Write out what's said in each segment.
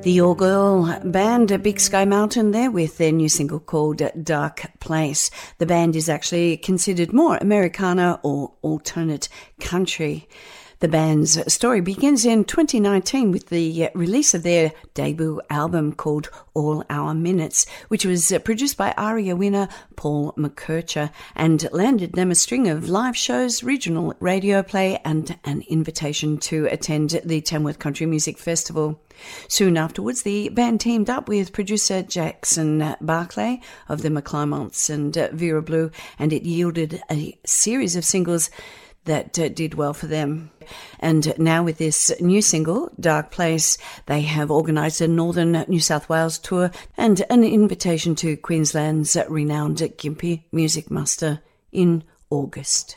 The all-girl band Big Sky Mountain there with their new single called Dark Place. The band is actually considered more Americana or alternate country. The band's story begins in 2019 with the release of their debut album called All Our Minutes, which was produced by ARIA winner Paul McKercher and landed them a string of live shows, regional radio play and an invitation to attend the Tamworth Country Music Festival. Soon afterwards, the band teamed up with producer Jackson Barclay of the McClymonts and Vera Blue, and it yielded a series of singles that did well for them. And now with this new single, Dark Place, they have organised a Northern New South Wales tour and an invitation to Queensland's renowned Gympie Music Muster in August.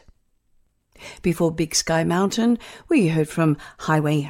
Before Big Sky Mountain, we heard from Highway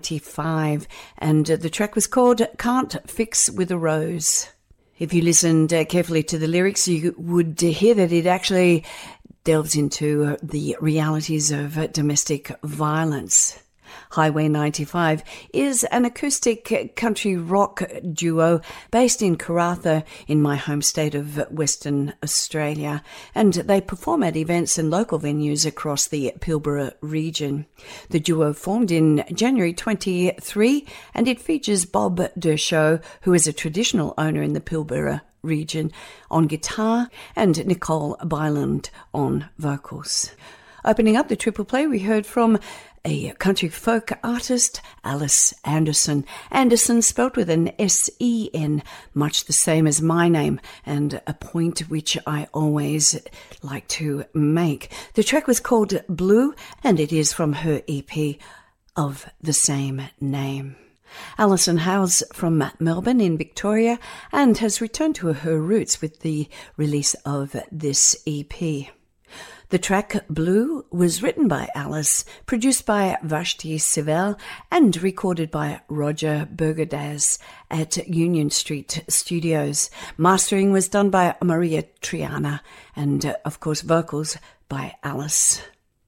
95, and the track was called Can't Fix With a Rose. If you listened carefully to the lyrics, you would hear that it actually delves into the realities of domestic violence. Highway 95 is an acoustic country rock duo based in Karratha in my home state of Western Australia, and they perform at events and local venues across the Pilbara region. The duo formed in January 23, and it features Bob Dershow, who is a traditional owner in the Pilbara region, on guitar, and Nicole Byland on vocals. Opening up the triple play, we heard from a country folk artist, Alice Anderson. Anderson spelt with an S-E-N, much the same as my name, and a point which I always like to make. The track was called Blue, and it is from her EP of the same name. Alison hails from Melbourne in Victoria and has returned to her roots with the release of this EP. The track Blue was written by Alice, produced by Vashti Sivell and recorded by Roger Bergadaz at Union Street Studios. Mastering was done by Maria Triana and, of course, vocals by Alice.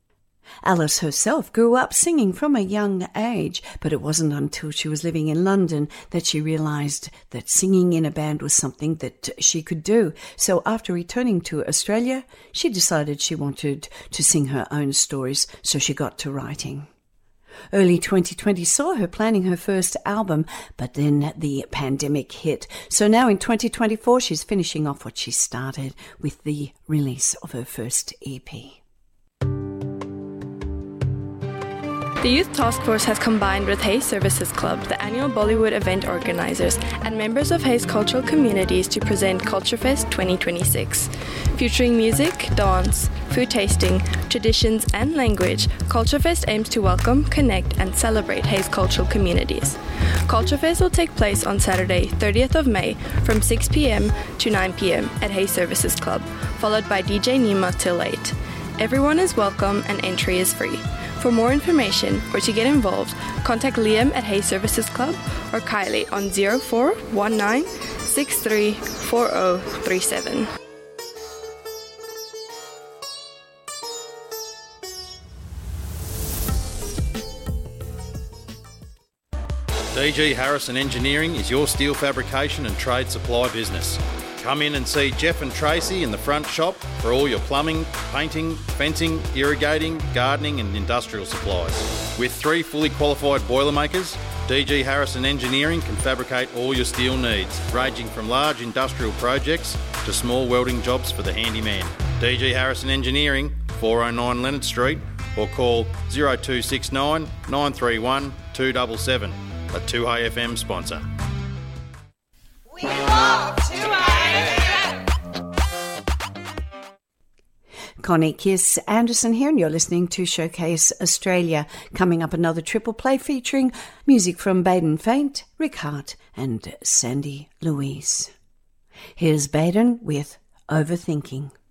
Alice herself grew up singing from a young age, but it wasn't until she was living in London that she realised that singing in a band was something that she could do. So after returning to Australia, she decided she wanted to sing her own stories, so she got to writing. Early 2020 saw her planning her first album, but then the pandemic hit. So now in 2024, she's finishing off what she started with the release of her first EP. The Youth Task Force has combined with Hayes Services Club, the annual Bollywood event organisers, and members of Hayes cultural communities to present Culture Fest 2026. Featuring music, dance, food tasting, traditions and language, Culture Fest aims to welcome, connect and celebrate Hayes cultural communities. Culture Fest will take place on Saturday, 30th of May from 6 p.m. to 9 p.m. at Hayes Services Club, followed by DJ Nima till 8. Everyone is welcome and entry is free. For more information or to get involved, contact Liam at Hayes Services Club or Kylie on 0419 634037. DG Harrison Engineering is your steel fabrication and trade supply business. Come in and see Jeff and Tracy in the front shop for all your plumbing, painting, fencing, irrigating, gardening and industrial supplies. With 3 fully qualified Boilermakers, DG Harrison Engineering can fabricate all your steel needs, ranging from large industrial projects to small welding jobs for the handyman. DG Harrison Engineering, 409 Leonard Street, or call 0269 931 277, a 2AFM sponsor. We love 2AFM. Connie Kiss Anderson here, and you're listening to Showcase Australia. Coming up, another triple play featuring music from Baden Faint, Rick Hart and Sandy Louise. Here's Baden with Overthinking.